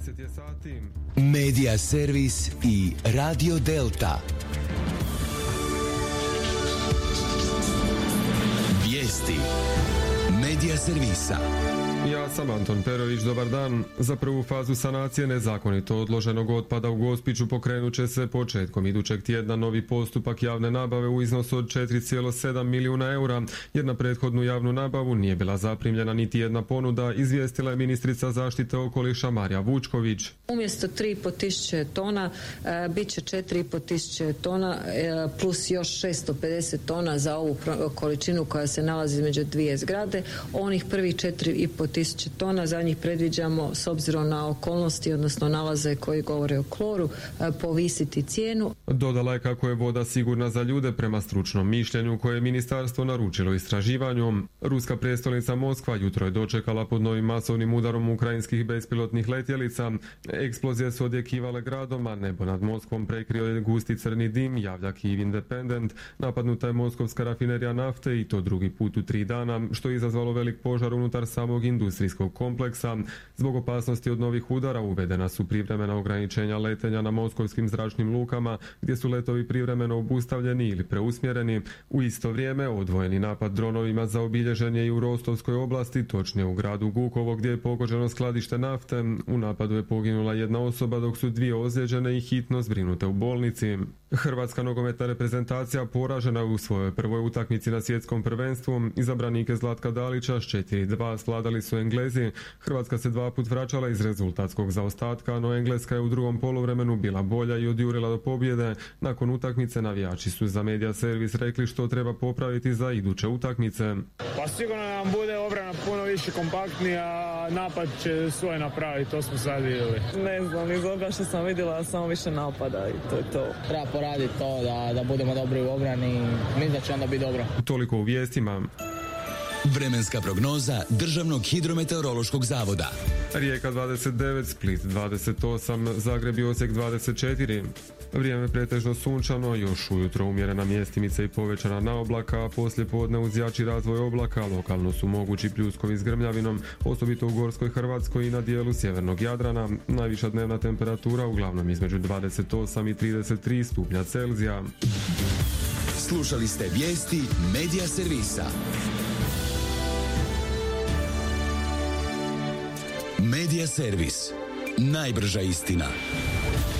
10 je sati. Medija servis i Radio Delta. Vijesti Medija servisa. Ja sam Anton Perović, dobar dan. Za prvu fazu sanacije nezakonito odloženog otpada u Gospiću pokrenut će se početkom idućeg tjedna novi postupak javne nabave u iznosu od 4,7 milijuna eura, jer na prethodnu javnu nabavu nije bila zaprimljena niti jedna ponuda, izvijestila je ministrica zaštite okoliša Marija Vučković. Umjesto 3,5 tisuće tona bit će 4,5 tisuće tona plus još 650 tona za ovu količinu koja se nalazi između dvije zgrade. Onih prvih 4,5 tisuće tona, za njih predviđamo, s obzirom na okolnosti, odnosno nalaze koji govore o kloru, povisiti cijenu. Dodala je kako je voda sigurna za ljude prema stručnom mišljenju koje je ministarstvo naručilo istraživanju. Ruska prijestolnica Moskva jutro je dočekala pod novim masovnim udarom ukrajinskih bespilotnih letjelica. Eksplozije su odjekivale gradom, a nebo nad Moskvom prekrio je gusti crni dim, javlja Kyiv Independent. Napadnuta je moskovska rafinerija nafte i to drugi put u 3 dana, što je izazvalo velik požar unutar samog industrijskog kompleksa. Zbog opasnosti od novih udara uvedena su privremena ograničenja letenja na moskovskim zračnim lukama, gdje su letovi privremeno obustavljeni ili preusmjereni. U isto vrijeme odvojeni napad dronovima zaobilježen je i u Rostovskoj oblasti, točnije u gradu Gukovo, gdje je pogođeno skladište nafte. U napadu je poginula jedna osoba, dok su 2 ozlijeđene i hitno zbrinute u bolnici. Hrvatska nogometna reprezentacija poražena je u svojoj prvoj utakmici na svjetskom prvenstvu. Izabranike Zlatka Dalića s 4:2 svladali su Englezi. Hrvatska se 2 put vraćala iz rezultatskog zaostatka, no Engleska je u drugom poluvremenu bila bolja i odjurila do pobjede. Nakon utakmice navijači su za Medija servis rekli što treba popraviti za iduće utakmice. Pa sigurno nam bude obrana puno više kompaktnija, napad će svoje napraviti, to smo sad vidjeli. Ne znam, iz ovoga što sam vidjela samo više napada i to je to. Treba poraditi to da budemo dobri u obrani, mislim da će onda biti dobro. Toliko u vijestima. Vremenska prognoza Državnog hidrometeorološkog zavoda. Rijeka 29, Split 28, Zagreb i Osijek 24. Vrijeme pretežno sunčano, još ujutro umjerena mjestimica i povećana naoblaka, a poslije podne uz jači razvoj oblaka lokalno su mogući pljuskovi s grmljavinom, osobito u Gorskoj Hrvatskoj i na dijelu sjevernog Jadrana. Najviša dnevna temperatura uglavnom između 28 i 33 stupnja Celzija. Slušali ste vijesti Medija servisa. Medija servis. Najbrža istina.